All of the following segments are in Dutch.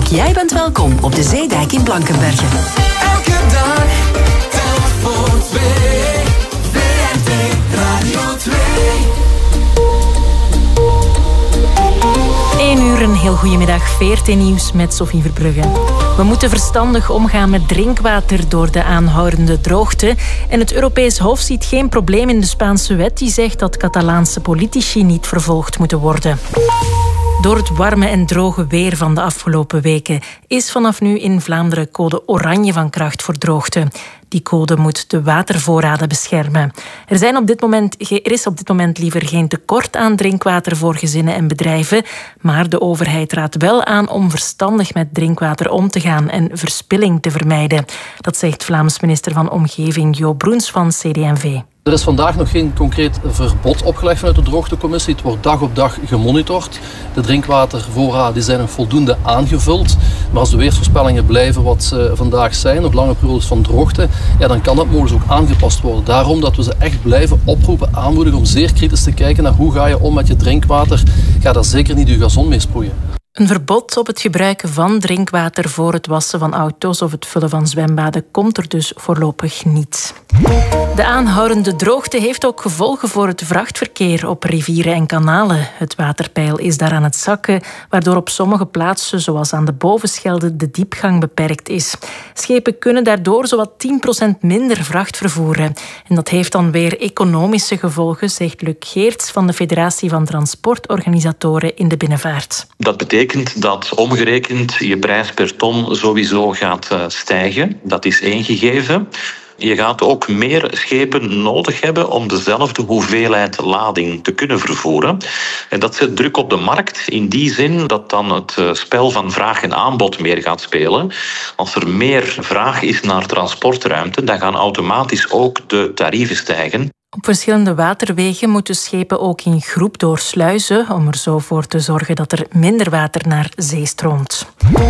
jij bent welkom op de Zeedijk in Blankenberge. Elke dag telt voor twee. VRT Radio 2. 1 uur, een heel goedemiddag. VRT Nieuws met Sophie Verbrugge. We moeten verstandig omgaan met drinkwater door de aanhoudende droogte. En het Europees Hof ziet geen probleem in de Spaanse wet die zegt dat Catalaanse politici niet vervolgd moeten worden. Door het warme en droge weer van de afgelopen weken is vanaf nu in Vlaanderen code oranje van kracht voor droogte. Die code moet de watervoorraden beschermen. Er is op dit moment liever geen tekort aan drinkwater voor gezinnen en bedrijven, maar de overheid raadt wel aan om verstandig met drinkwater om te gaan en verspilling te vermijden. Dat zegt Vlaams minister van Omgeving Jo Broens van CD&V. Er is vandaag nog geen concreet verbod opgelegd vanuit de droogtecommissie. Het wordt dag op dag gemonitord. De drinkwatervoorraden die zijn nog voldoende aangevuld. Maar als de weersvoorspellingen blijven wat ze vandaag zijn, op lange periodes van droogte, ja, dan kan dat mogelijk ook aangepast worden. Daarom dat we ze echt blijven oproepen, aanmoedigen om zeer kritisch te kijken naar hoe ga je om met je drinkwater. Ga daar zeker niet je gazon mee sproeien. Een verbod op het gebruiken van drinkwater voor het wassen van auto's of het vullen van zwembaden komt er dus voorlopig niet. De aanhoudende droogte heeft ook gevolgen voor het vrachtverkeer op rivieren en kanalen. Het waterpeil is daar aan het zakken, waardoor op sommige plaatsen, zoals aan de Bovenschelde, de diepgang beperkt is. Schepen kunnen daardoor zowat 10% minder vracht vervoeren. En dat heeft dan weer economische gevolgen, zegt Luc Geerts van de Federatie van Transportorganisatoren in de Binnenvaart. Dat betekent dat omgerekend je prijs per ton sowieso gaat stijgen. Dat is één gegeven. Je gaat ook meer schepen nodig hebben om dezelfde hoeveelheid lading te kunnen vervoeren. En dat zet druk op de markt in die zin dat dan het spel van vraag en aanbod meer gaat spelen. Als er meer vraag is naar transportruimte, dan gaan automatisch ook de tarieven stijgen. Op verschillende waterwegen moeten schepen ook in groep doorsluizen om er zo voor te zorgen dat er minder water naar zee stroomt.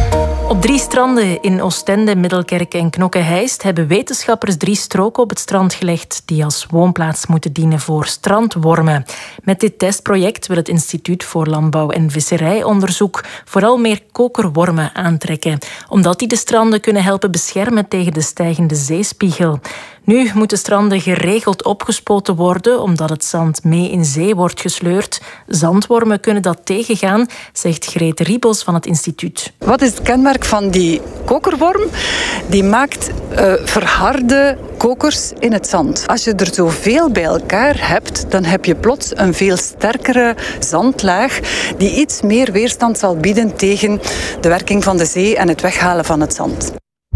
Op 3 stranden in Oostende, Middelkerk en Knokke-Heist hebben wetenschappers 3 stroken op het strand gelegd die als woonplaats moeten dienen voor strandwormen. Met dit testproject wil het Instituut voor Landbouw en Visserijonderzoek vooral meer kokerwormen aantrekken, omdat die de stranden kunnen helpen beschermen tegen de stijgende zeespiegel. Nu moeten stranden geregeld opgespoten worden, omdat het zand mee in zee wordt gesleurd. Zandwormen kunnen dat tegengaan, zegt Grete Riebels van het instituut. Wat is het kenmerk van die kokerworm? Die maakt verharde kokers in het zand. Als je er zoveel bij elkaar hebt, dan heb je plots een veel sterkere zandlaag die iets meer weerstand zal bieden tegen de werking van de zee en het weghalen van het zand.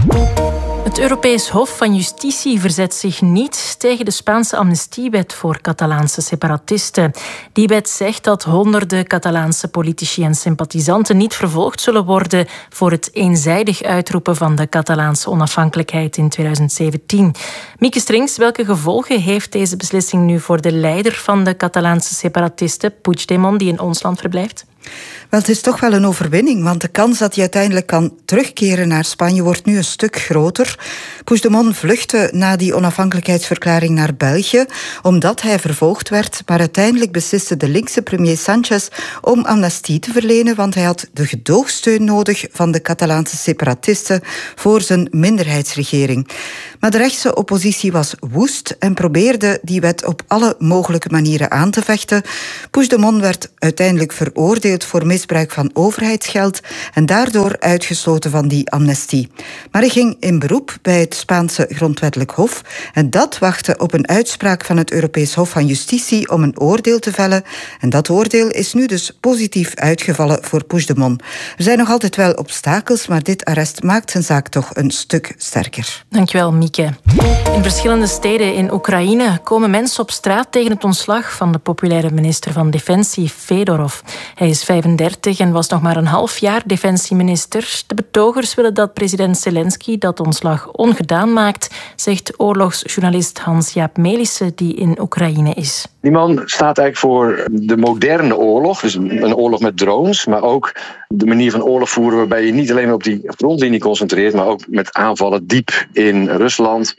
Het Europees Hof van Justitie verzet zich niet tegen de Spaanse amnestiewet voor Catalaanse separatisten. Die wet zegt dat honderden Catalaanse politici en sympathisanten niet vervolgd zullen worden voor het eenzijdig uitroepen van de Catalaanse onafhankelijkheid in 2017. Mieke Strings, welke gevolgen heeft deze beslissing nu voor de leider van de Catalaanse separatisten, Puigdemont, die in ons land verblijft? Wel, het is toch wel een overwinning, want de kans dat hij uiteindelijk kan terugkeren naar Spanje wordt nu een stuk groter. Puigdemont vluchtte na die onafhankelijkheidsverklaring naar België, omdat hij vervolgd werd, maar uiteindelijk besliste de linkse premier Sánchez om amnestie te verlenen, want hij had de gedoogsteun nodig van de Catalaanse separatisten voor zijn minderheidsregering. Maar de rechtse oppositie was woest en probeerde die wet op alle mogelijke manieren aan te vechten. Puigdemont werd uiteindelijk veroordeeld voor misbruik van overheidsgeld en daardoor uitgesloten van die amnestie. Maar hij ging in beroep bij het Spaanse grondwettelijk hof en dat wachtte op een uitspraak van het Europees Hof van Justitie om een oordeel te vellen. En dat oordeel is nu dus positief uitgevallen voor Puigdemont. Er zijn nog altijd wel obstakels, maar dit arrest maakt zijn zaak toch een stuk sterker. Dankjewel, Mieke. In verschillende steden in Oekraïne komen mensen op straat tegen het ontslag van de populaire minister van Defensie, Fedorov. Hij is 35 en was nog maar een half jaar defensieminister. De betogers willen dat president Zelensky dat ontslag ongedaan maakt, zegt oorlogsjournalist Hans-Jaap Melissen, die in Oekraïne is. Die man staat eigenlijk voor de moderne oorlog, dus een oorlog met drones, maar ook de manier van oorlog voeren waarbij je niet alleen op die frontlinie concentreert, maar ook met aanvallen diep in Rusland, op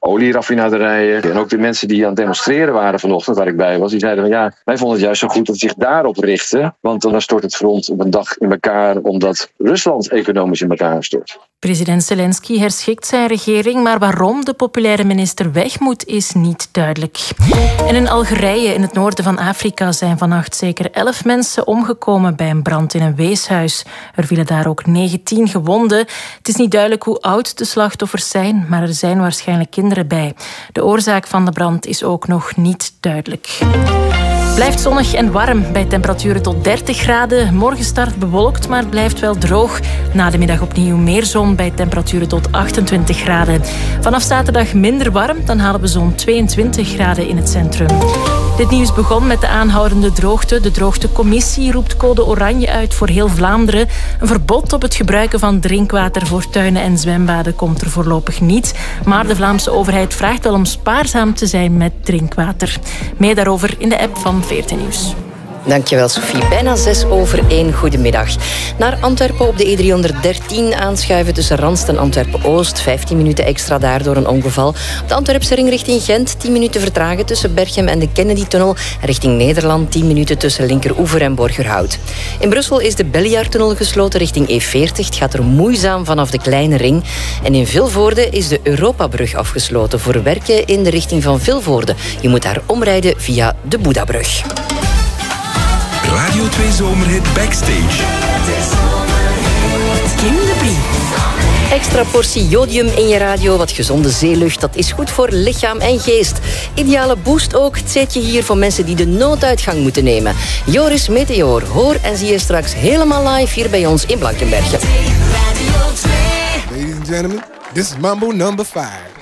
olieraffinaderijen. En ook de mensen die aan het demonstreren waren vanochtend, waar ik bij was, die zeiden van wij vonden het juist zo goed dat ze zich daarop richten. Want dan stort het front op een dag in elkaar, omdat Rusland economisch in elkaar stort. President Zelensky herschikt zijn regering, maar waarom de populaire minister weg moet, is niet duidelijk. En in Algerije, in het noorden van Afrika, zijn vannacht zeker 11 mensen omgekomen bij een brand in een weeshuis. Er vielen daar ook 19 gewonden. Het is niet duidelijk hoe oud de slachtoffers zijn, maar er zijn waarschijnlijk kinderen bij. De oorzaak van de brand is ook nog niet duidelijk. Blijft zonnig en warm bij temperaturen tot 30 graden. Morgen start bewolkt, maar het blijft wel droog. Na de middag opnieuw meer zon bij temperaturen tot 28 graden. Vanaf zaterdag minder warm, dan halen we zo'n 22 graden in het centrum. Dit nieuws begon met de aanhoudende droogte. De droogtecommissie roept code oranje uit voor heel Vlaanderen. Een verbod op het gebruiken van drinkwater voor tuinen en zwembaden komt er voorlopig niet. Maar de Vlaamse overheid vraagt wel om spaarzaam te zijn met drinkwater. Meer daarover in de app van 14 Nieuws. Dankjewel, Sophie. Bijna 1:06. Goedemiddag. Naar Antwerpen op de E313 aanschuiven tussen Randst en Antwerpen-Oost. 15 minuten extra daar door een ongeval. Op de Antwerpse ring richting Gent 10 minuten vertragen tussen Berchem en de Kennedy-tunnel. Richting Nederland 10 minuten tussen Linkeroever en Borgerhout. In Brussel is de Belliard-tunnel gesloten richting E40. Het gaat er moeizaam vanaf de kleine ring. En in Vilvoorde is de Europabrug afgesloten voor werken in de richting van Vilvoorde. Je moet daar omrijden via de Boedabrug. Radio 2 Zomerhit Backstage. Kim de Brie. Extra portie jodium in je radio, wat gezonde zeelucht, dat is goed voor lichaam en geest. Ideale boost ook, het zetje hier voor mensen die de nooduitgang moeten nemen. Joris Meteor, hoor en zie je straks helemaal live hier bij ons in Blankenberge. Ladies and gentlemen, this is Mambo number 5.